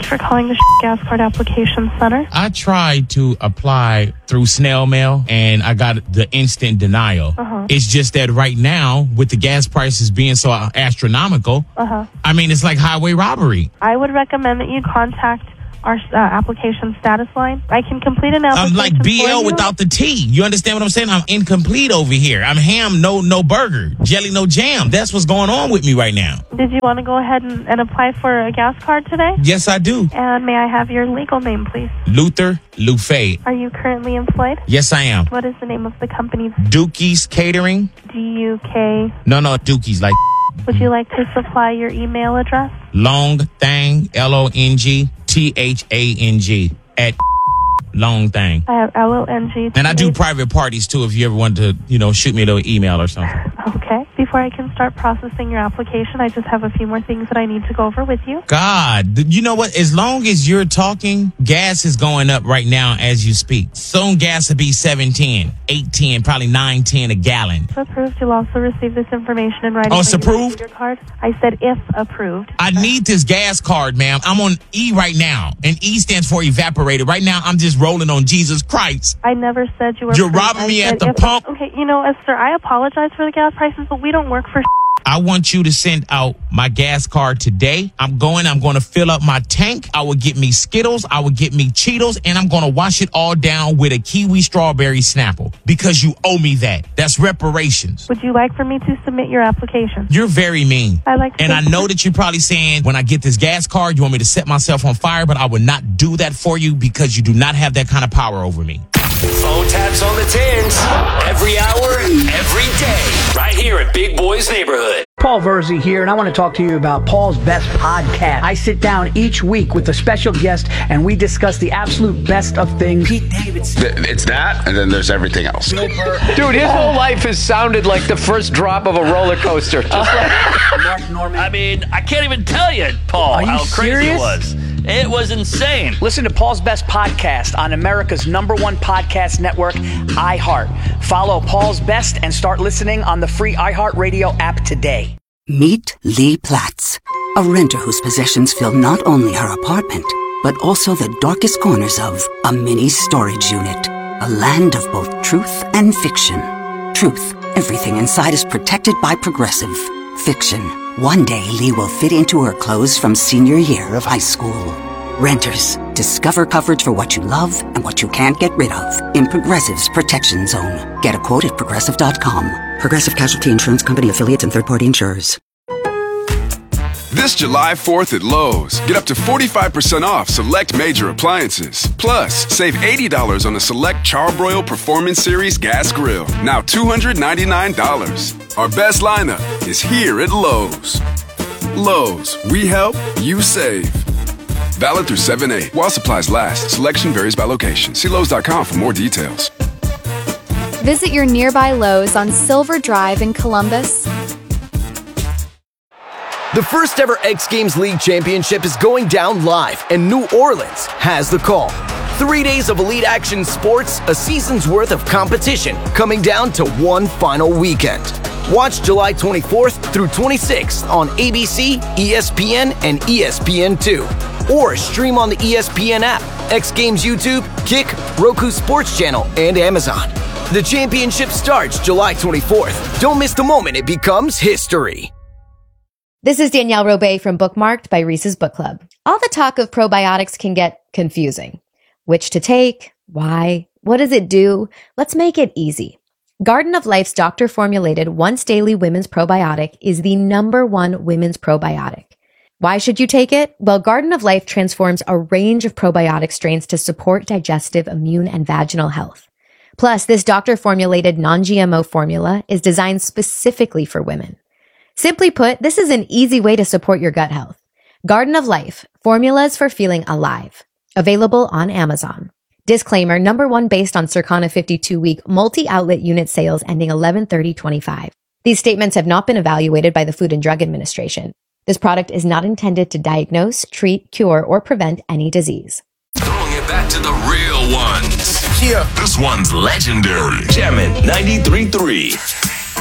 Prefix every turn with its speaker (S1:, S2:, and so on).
S1: for calling the gas card application center.
S2: I tried to apply through snail mail, and I got the instant denial. It's just that right now, with the gas prices being so astronomical, I mean, it's like highway robbery.
S1: I would recommend that you contact our application status line. I can complete an application.
S2: I'm like BL without the T. You understand what I'm saying? I'm incomplete over here. I'm ham, no burger, jelly, no jam. That's what's going on with me right now.
S1: Did you want to go ahead and apply for a gas card today?
S2: Yes, I do.
S1: And may I have your legal name, please?
S2: Luther Lufay.
S1: Are you currently employed?
S2: Yes, I am.
S1: What is the name of the company?
S2: Dukey's Catering.
S1: D-U-K.
S2: No, Dukey's like.
S1: Would you like to supply your email address?
S2: Long Thang, LONGTHANG at Long Thang.
S1: I have LONG.
S2: And I do private parties too if you ever want to, shoot me a little email or something.
S1: Okay. Before I can start processing your application, I just have a few more things that I need to go over with you.
S2: God, you know what? As long as you're talking, gas is going up right now as you speak. Soon gas will be $7.10, $8.10, probably $9.10 a gallon.
S1: If approved, you'll also receive this information in writing.
S2: Oh, it's approved?
S1: Your card. I said if approved.
S2: I need this gas card, ma'am. I'm on E right now, and E stands for evaporated. Right now, I'm just rolling on Jesus Christ.
S1: I never said you were.
S2: You're robbing me at the pump.
S1: Okay, sir, I apologize for the gas prices, but we don't work for.
S2: I want you to send out my gas card today. I'm going to fill up my tank. I will get me Skittles. I will get me Cheetos, and I'm going to wash it all down with a kiwi strawberry Snapple because you owe me that. That's reparations.
S1: Would you like for me to submit your application?
S2: You're very mean. And I know that you're probably saying when I get this gas card, you want me to set myself on fire, but I would not do that for you because you do not have that kind of power over me.
S3: Phone taps on the tins every hour, every day, right here at Big Boy's Neighborhood.
S4: Paul Verzi here, and I want to talk to you about Paul's Best Podcast. I sit down each week with a special guest, and we discuss the absolute best of things. Pete Davidson.
S5: It's that, and then there's everything else.
S6: Dude, his whole life has sounded like the first drop of a roller coaster. Just like
S4: Mark Norman.
S7: I mean, I can't even tell you, Paul, how crazy it was. It was insane.
S4: Listen to Paul's Best Podcast on America's #1 podcast network, iHeart. Follow Paul's Best and start listening on the free iHeartRadio app today.
S8: Meet Lee Platz, a renter whose possessions fill not only her apartment, but also the darkest corners of a mini storage unit. A land of both truth and fiction. Truth, everything inside is protected by Progressive. Fiction, one day Lee will fit into her clothes from senior year of high school. Renters, discover coverage for what you love and what you can't get rid of in Progressive's Protection Zone. Get a quote at Progressive.com. Progressive Casualty Insurance Company affiliates and third-party insurers.
S9: This July 4th at Lowe's, get up to 45% off select major appliances. Plus, save $80 on a select Charbroil Performance Series gas grill. Now $299. Our best lineup is here at Lowe's. Lowe's, we help, you save. Valid through 7/8. While supplies last, selection varies by location. See Lowes.com for more details.
S10: Visit your nearby Lowe's on Silver Drive in Columbus.
S11: The first ever X Games League Championship is going down live, and New Orleans has the call. 3 days of elite action sports, a season's worth of competition, coming down to one final weekend. Watch July 24th through 26th on ABC, ESPN, and ESPN2. Or stream on the ESPN app, X Games YouTube, Kick, Roku Sports Channel, and Amazon. The championship starts July 24th. Don't miss the moment it becomes history.
S12: This is Danielle Robay from Bookmarked by Reese's Book Club. All the talk of probiotics can get confusing. Which to take? Why? What does it do? Let's make it easy. Garden of Life's doctor-formulated once-daily women's probiotic is the #1 women's probiotic. Why should you take it? Well, Garden of Life transforms a range of probiotic strains to support digestive, immune, and vaginal health. Plus, this doctor-formulated non-GMO formula is designed specifically for women. Simply put, this is an easy way to support your gut health. Garden of Life, formulas for feeling alive. Available on Amazon. Disclaimer, #1 based on Circana 52-week multi-outlet unit sales ending 11/30/25. These statements have not been evaluated by the Food and Drug Administration. This product is not intended to diagnose, treat, cure, or prevent any disease.
S3: Throwing it back to the real ones. Yeah. This one's legendary. Jammin' 93.3.